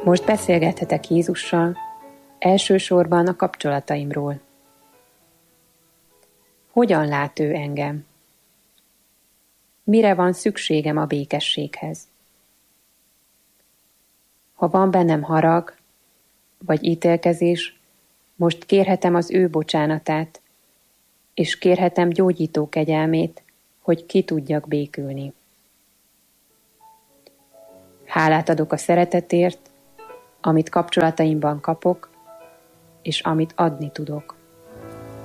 Most beszélgethetek Jézussal, elsősorban a kapcsolataimról. Hogyan lát ő engem? Mire van szükségem a békességhez? Ha van bennem harag, vagy ítélkezés, most kérhetem az ő bocsánatát, és kérhetem gyógyító kegyelmét, hogy ki tudjak békülni. Hálát adok a szeretetért, amit kapcsolataimban kapok, és amit adni tudok.